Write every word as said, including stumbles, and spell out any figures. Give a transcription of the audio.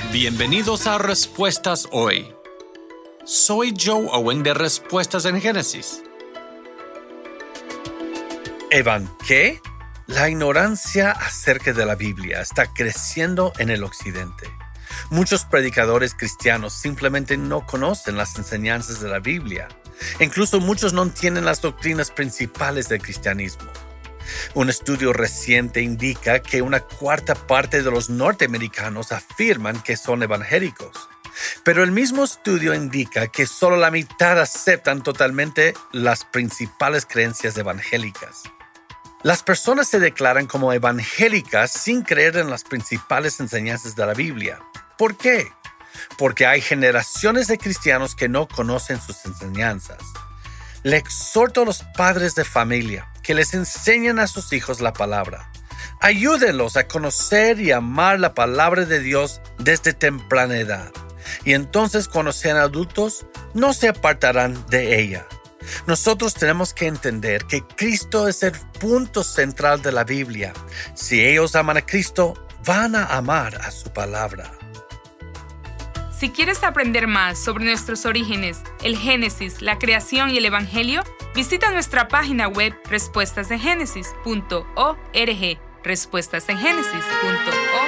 Bienvenidos a Respuestas Hoy. Soy Joe Owen de Respuestas en Génesis. Evan, ¿qué? La ignorancia acerca de la Biblia está creciendo en el occidente. Muchos predicadores cristianos simplemente no conocen las enseñanzas de la Biblia. Incluso muchos no entienden las doctrinas principales del cristianismo. Un estudio reciente indica que una cuarta parte de los norteamericanos afirman que son evangélicos. Pero el mismo estudio indica que solo la mitad aceptan totalmente las principales creencias evangélicas. Las personas se declaran como evangélicas sin creer en las principales enseñanzas de la Biblia. ¿Por qué? Porque hay generaciones de cristianos que no conocen sus enseñanzas. Le exhorto a los padres de familia que les enseñen a sus hijos la palabra. Ayúdenlos a conocer y amar la palabra de Dios desde temprana edad. Y entonces, cuando sean adultos, no se apartarán de ella. Nosotros tenemos que entender que Cristo es el punto central de la Biblia. Si ellos aman a Cristo, van a amar a su palabra. Si quieres aprender más sobre nuestros orígenes, el Génesis, la creación y el Evangelio, visita nuestra página web respuestas en génesis punto org, respuestas en génesis punto org.